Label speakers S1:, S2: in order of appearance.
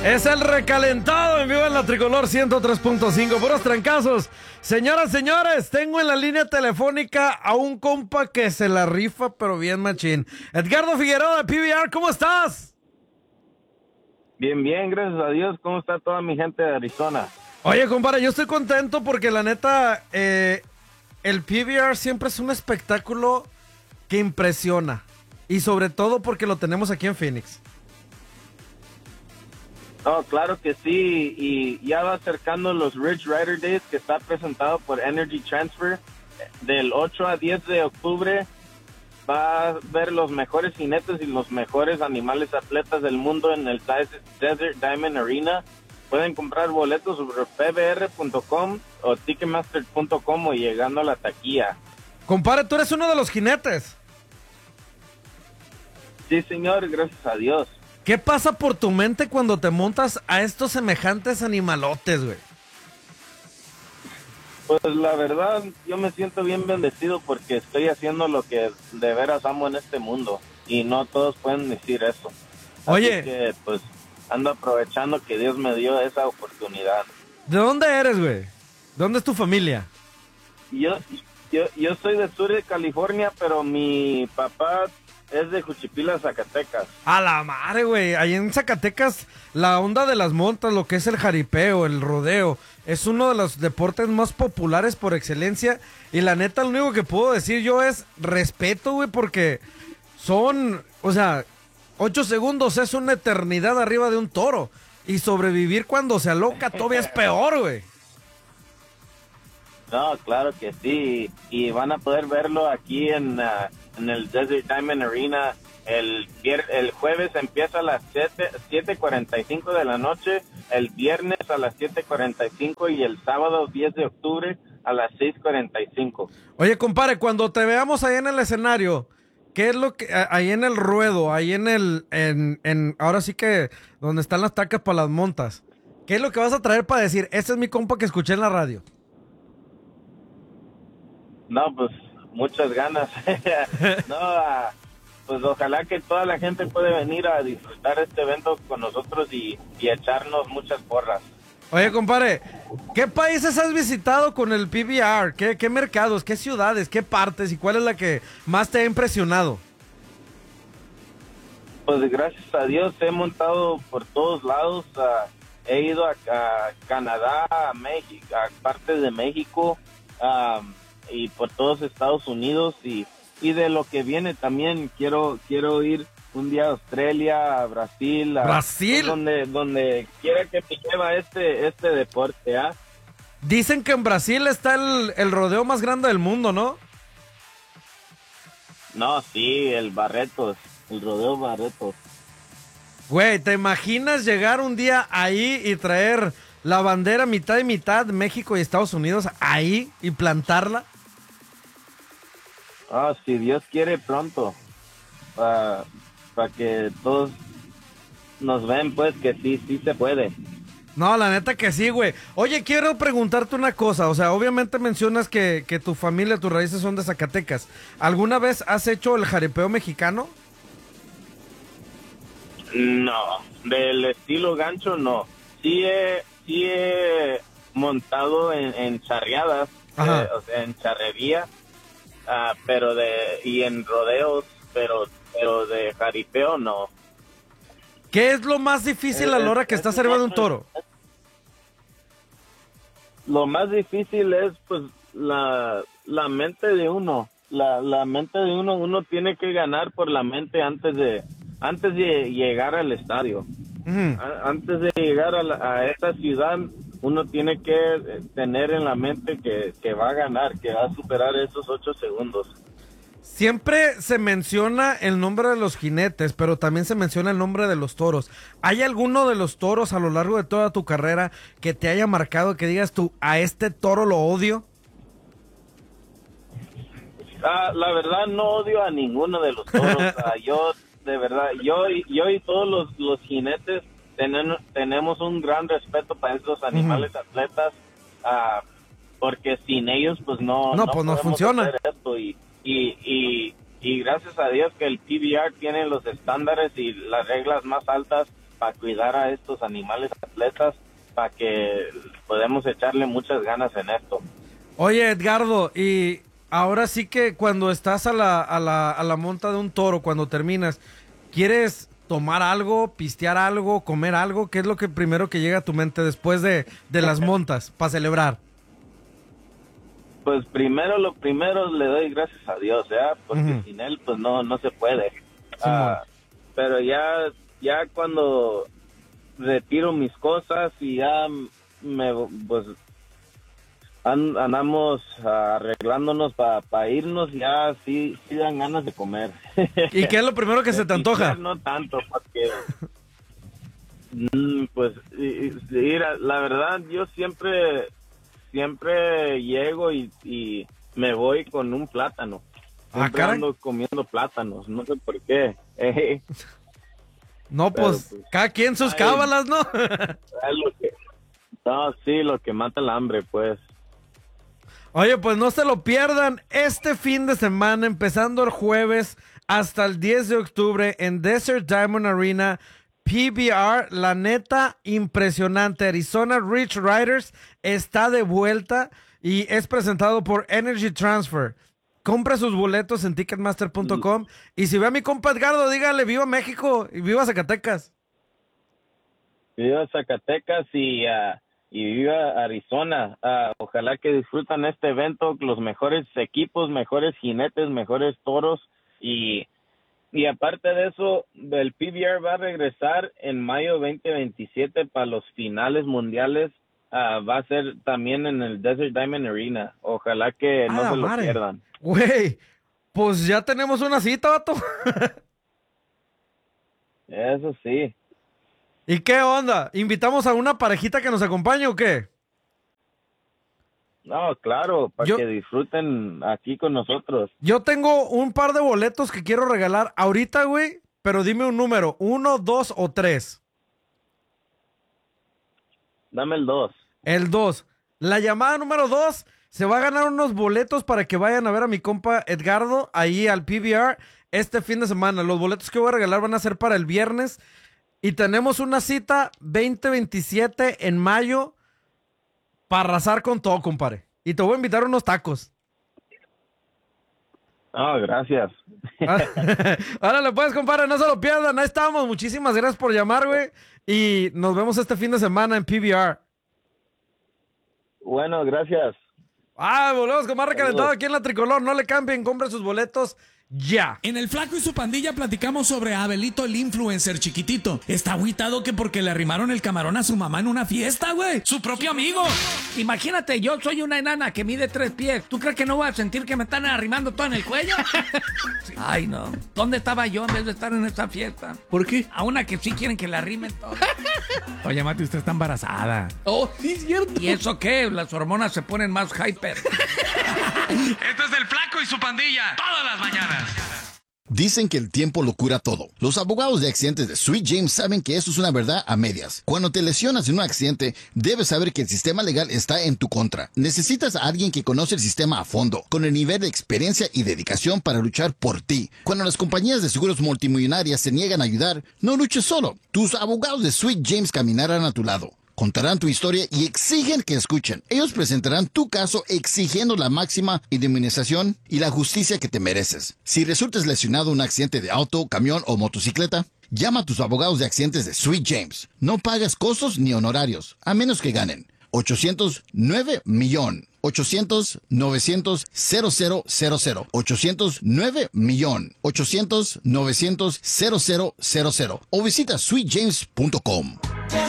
S1: Es el recalentado en vivo en la Tricolor 103.5, puros trancazos. Señoras, señores, tengo en la línea telefónica a un compa que se la rifa, pero bien machín. Edgardo Figueroa de PBR, ¿cómo estás?
S2: Bien, bien, gracias a Dios. ¿Cómo está toda mi gente de Arizona?
S1: Oye, compadre, yo estoy contento porque la neta, el PBR siempre es un espectáculo que impresiona. Y sobre todo porque lo tenemos aquí en Phoenix.
S2: Oh, claro que sí, y ya va acercando los Ridge Rider Days, que está presentado por Energy Transfer. Del 8 a 10 de octubre va a ver los mejores jinetes y los mejores animales atletas del mundo en el Desert Diamond Arena. Pueden comprar boletos sobre pbr.com o ticketmaster.com o llegando a la taquilla.
S1: Compadre, tú eres uno de los jinetes.
S2: Sí, señor, gracias a Dios.
S1: ¿Qué pasa por tu mente cuando te montas a estos semejantes animalotes, güey?
S2: Pues la verdad, yo me siento bien bendecido porque estoy haciendo lo que de veras amo en este mundo. Y no todos pueden decir eso.
S1: Oye.
S2: Así que, pues, ando aprovechando que Dios me dio esa oportunidad.
S1: ¿De dónde eres, güey? ¿Dónde es tu familia?
S2: Yo soy del sur de California, pero mi papá es de Juchipila, Zacatecas.
S1: A la madre, güey. Ahí en Zacatecas, la onda de las montas, lo que es el jaripeo, el rodeo, es uno de los deportes más populares por excelencia. Y la neta, lo único que puedo decir yo es respeto, güey, porque son, o sea, 8 segundos es una eternidad arriba de un toro. Y sobrevivir cuando se aloca todavía es peor, güey.
S2: No, claro que sí. Y van a poder verlo aquí en el Desert Diamond Arena. El jueves empieza a las 7:45 de la noche, el viernes a las 7:45 y el sábado 10 de octubre a las 6:45.
S1: Oye, compadre, cuando te veamos ahí en el escenario, ¿qué es lo que ahí en el ruedo, ahí en ahora sí que donde están las tacas para las montas? ¿Qué es lo que vas a traer para decir, este es mi compa que escuché en la radio?
S2: No, pues muchas ganas. No, pues ojalá que toda la gente pueda venir a disfrutar este evento con nosotros y echarnos muchas porras.
S1: Oye, compadre, ¿qué países has visitado con el PBR? ¿Qué mercados, qué ciudades, qué partes y cuál es la que más te ha impresionado?
S2: Pues gracias a Dios he montado por todos lados. He ido a Canadá, a México, a partes de México, y por todos Estados Unidos y de lo que viene también quiero ir un día a Australia, a Brasil,
S1: ¿Brasil?
S2: Donde quiera que me lleva este deporte, ¿ah?
S1: Dicen que en Brasil está el rodeo más grande del mundo, ¿no?
S2: No, sí, el rodeo Barretos.
S1: Güey, ¿te imaginas llegar un día ahí y traer la bandera mitad y mitad, México y Estados Unidos, ahí y plantarla?
S2: Si Dios quiere pronto, para que todos nos ven, pues que sí se puede.
S1: No, la neta que sí, güey. Oye, quiero preguntarte una cosa, o sea, obviamente mencionas que tu familia, tus raíces son de Zacatecas. ¿Alguna vez has hecho el jaripeo mexicano?
S2: No, del estilo gancho no. Sí he montado en charreadas, o sea, en charrería, y en rodeos, pero de jaripeo no.
S1: ¿Qué es lo más difícil a la hora que estás arriba de un toro?
S2: Lo más difícil es, pues, la mente de uno. La mente de uno tiene que ganar por la mente antes de llegar al estadio. Antes de llegar a esta ciudad, uno tiene que tener en la mente que va a ganar, que va a superar esos 8 segundos.
S1: Siempre se menciona el nombre de los jinetes, pero también se menciona el nombre de los toros. ¿Hay alguno de los toros a lo largo de toda tu carrera que te haya marcado, que digas tú, a este toro lo odio?
S2: La verdad no odio a ninguno de los toros. Yo y todos los jinetes tenemos un gran respeto para estos animales atletas, porque sin ellos pues no
S1: podemos funciona
S2: hacer esto y gracias a Dios que el PBR tiene los estándares y las reglas más altas cuidar a estos animales atletas, para que podamos echarle muchas ganas en esto.
S1: Oye, Edgardo, y ahora sí que cuando estás a la monta de un toro, cuando terminas, ¿quieres tomar algo, pistear algo, comer algo? ¿Qué es lo que primero que llega a tu mente después de las montas para celebrar?
S2: Pues lo primero le doy gracias a Dios, porque sin él pues no se puede. Pero ya cuando retiro mis cosas y ya pues andamos arreglándonos para irnos, ya sí dan ganas de comer.
S1: ¿Y qué es lo primero que se te antoja?
S2: No tanto, porque pues la verdad yo siempre llego y me voy con un plátano. Siempre ando comiendo plátanos, no sé por qué.
S1: No, pues, cada quien sus cábalas, ¿no?
S2: Lo que mata el hambre, pues.
S1: Oye, pues no se lo pierdan este fin de semana, empezando el jueves hasta el 10 de octubre en Desert Diamond Arena, PBR. La neta, impresionante. Arizona Rich Riders está de vuelta y es presentado por Energy Transfer. Compra sus boletos en Ticketmaster.com. Y si ve a mi compa Edgardo, dígale viva México y viva Zacatecas.
S2: Viva Zacatecas y viva Arizona. Ojalá que disfrutan este evento, los mejores equipos, mejores jinetes, mejores toros. Y aparte de eso, el PBR va a regresar en mayo 2027 para los finales mundiales. Va a ser también en el Desert Diamond Arena. Ojalá que no se lo pierdan.
S1: Güey, pues ya tenemos una cita, vato.
S2: Eso sí.
S1: ¿Y qué onda? ¿Invitamos a una parejita que nos acompañe o qué?
S2: No, claro, para que disfruten aquí con nosotros.
S1: Yo tengo un par de boletos que quiero regalar ahorita, güey, pero dime un número, 1, 2 o 3.
S2: Dame el 2.
S1: El 2. La llamada número 2 se va a ganar unos boletos para que vayan a ver a mi compa Edgardo ahí al PBR este fin de semana. Los boletos que voy a regalar van a ser para el viernes. Y tenemos una cita 2027 en mayo para arrasar con todo, compadre. Y te voy a invitar a unos tacos.
S2: Gracias.
S1: Ahora le puedes, compadre, no se lo pierdan. Ahí estamos. Muchísimas gracias por llamar, güey. Y nos vemos este fin de semana en PBR.
S2: Bueno, gracias.
S1: Volvemos con más recalentado aquí en La Tricolor. No le cambien, compren sus boletos ya.
S3: En El Flaco y su pandilla platicamos sobre Abelito el influencer chiquitito. Está agüitado que porque le arrimaron el camarón a su mamá en una fiesta, güey. Su propio amigo.
S4: Imagínate, yo soy una enana que mide 3 pies. ¿Tú crees que no voy a sentir que me están arrimando todo en el cuello? Ay, no. ¿Dónde estaba yo en vez de estar en esa fiesta?
S3: ¿Por qué?
S4: A una que sí quieren que la arrimen todo.
S3: Oye, Mati, usted está embarazada.
S4: Oh, sí, es cierto. ¿Y eso qué? Las hormonas se ponen más hyper.
S3: Esto es El Flaco y su pandilla. Todas las mañanas.
S5: Dicen que el tiempo lo cura todo. Los abogados de accidentes de Sweet James saben que eso es una verdad a medias. Cuando te lesionas en un accidente, debes saber que el sistema legal está en tu contra. Necesitas a alguien que conoce el sistema a fondo, con el nivel de experiencia y dedicación para luchar por ti. Cuando las compañías de seguros multimillonarias se niegan a ayudar, no luches solo. Tus abogados de Sweet James caminarán a tu lado. Contarán tu historia y exigen que escuchen. Ellos presentarán tu caso exigiendo la máxima indemnización y la justicia que te mereces. Si resultas lesionado en un accidente de auto, camión o motocicleta, llama a tus abogados de accidentes de Sweet James. No pagas costos ni honorarios, a menos que ganen. 809-millón. 800-900-0000. 809-millón. 800-900-0000. O visita sweetjames.com.